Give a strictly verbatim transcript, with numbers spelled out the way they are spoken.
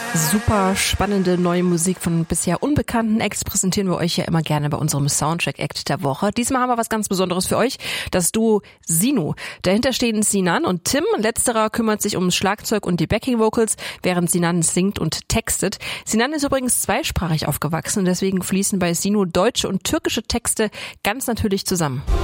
Super spannende neue Musik von bisher unbekannten Acts präsentieren wir euch ja immer gerne bei unserem Soundtrack-Act der Woche. Diesmal haben wir was ganz Besonderes für euch, das Duo Sinu. Dahinter stehen Sinan und Tim. Letzterer kümmert sich ums Schlagzeug und die Backing-Vocals, während Sinan singt und textet. Sinan ist übrigens zweisprachig aufgewachsen und deswegen fließen bei Sinu deutsche und türkische Texte ganz natürlich zusammen.